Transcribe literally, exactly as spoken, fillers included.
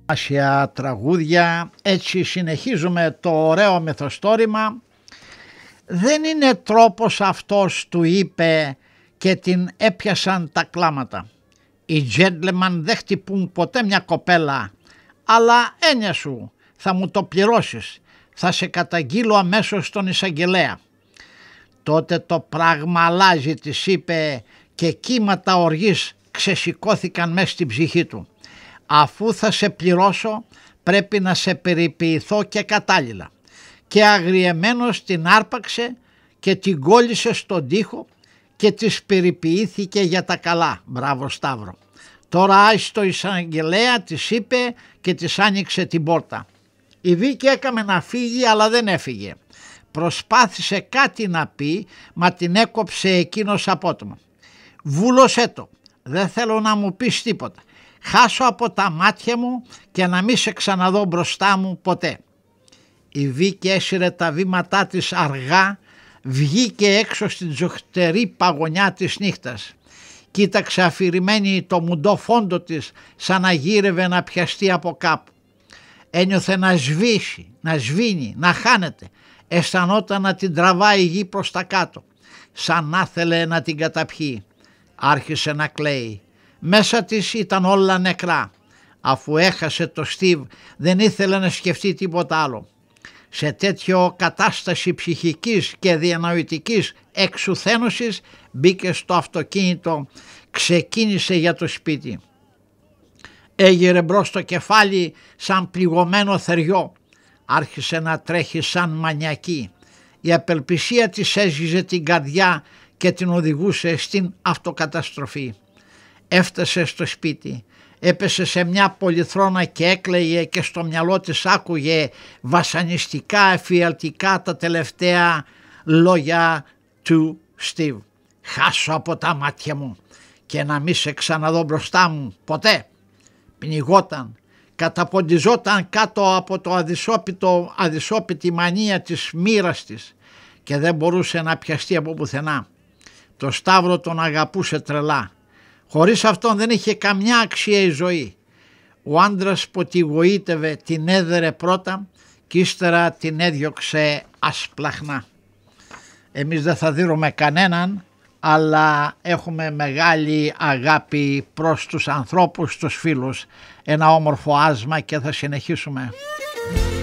Άσια τραγούδια, έτσι συνεχίζουμε το ωραίο μυθιστόρημα. Δεν είναι τρόπος αυτός, του είπε, και την έπιασαν τα κλάματα. Οι gentlemen δεν χτυπούν ποτέ μια κοπέλα, αλλά έννοια σου, θα μου το πληρώσεις, θα σε καταγγείλω αμέσως στον εισαγγελέα. Τότε το πράγμα αλλάζει, της είπε, και κύματα οργής ξεσηκώθηκαν μέσα στην ψυχή του. Αφού θα σε πληρώσω πρέπει να σε περιποιηθώ και κατάλληλα. Και αγριεμένος την άρπαξε και την κόλλησε στον τοίχο και της περιποιήθηκε για τα καλά. Μπράβο Σταύρο. Τώρα άσε το εισαγγελέα, της είπε, και της άνοιξε την πόρτα. Η Βίκη έκαμε να φύγει, αλλά δεν έφυγε. Προσπάθησε κάτι να πει, μα την έκοψε εκείνος απότομα. Βούλωσέ το, δεν θέλω να μου πεις τίποτα. Χάσω από τα μάτια μου και να μην σε ξαναδώ μπροστά μου ποτέ. Η Βίκη έσυρε τα βήματά της αργά, βγήκε έξω στην ζωχτερή παγωνιά της νύχτας. Κοίταξε αφηρημένη το μουντό φόντο της, σαν να γύρευε να πιαστεί από κάπου. Ένιωθε να σβήσει, να σβήνει, να χάνεται. Αισθανόταν να την τραβάει η γη προς τα κάτω, σαν να θέλε να την καταπιεί. Άρχισε να κλαίει. Μέσα της ήταν όλα νεκρά. Αφού έχασε το Στίβ δεν ήθελε να σκεφτεί τίποτα άλλο. Σε τέτοιο κατάσταση ψυχικής και διανοητικής εξουθένωσης μπήκε στο αυτοκίνητο, ξεκίνησε για το σπίτι. Έγειρε μπρος το κεφάλι σαν πληγωμένο θεριό. Άρχισε να τρέχει σαν μανιακή. Η απελπισία της έζυζε την καρδιά και την οδηγούσε στην αυτοκαταστροφή. Έφτασε στο σπίτι, έπεσε σε μια πολυθρόνα και έκλαιγε, και στο μυαλό της άκουγε βασανιστικά, εφιαλτικά τα τελευταία λόγια του Στίβ. Χάσω από τα μάτια μου και να μη σε ξαναδώ μπροστά μου ποτέ. Πνιγόταν, καταποντιζόταν κάτω από το αδυσόπιτο, αδυσόπιτη μανία της μοίρας της και δεν μπορούσε να πιαστεί από πουθενά. Το Σταύρο τον αγαπούσε τρελά. Χωρίς αυτόν δεν είχε καμιά αξία η ζωή. Ο άντρας που τη γοήτευε την έδερε πρώτα και ύστερα την έδιωξε ασπλαχνά. Εμείς δεν θα δίνουμε κανέναν, αλλά έχουμε μεγάλη αγάπη προς τους ανθρώπους, τους φίλους. Ένα όμορφο άσμα και θα συνεχίσουμε.